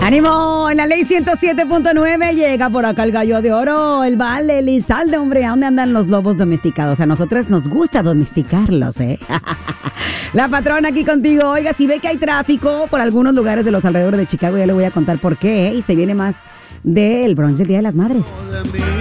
¡Ánimo! En la ley 107.9 llega por acá el gallo de oro, el Vale Elizalde, hombre. ¿A dónde andan los lobos domesticados? A nosotras nos gusta domesticarlos, ¿eh? La patrona aquí contigo. Oiga, si ve que hay tráfico por algunos lugares de los alrededores de Chicago, ya le voy a contar por qué, ¿eh? Y se viene más del brunch del Día de las Madres.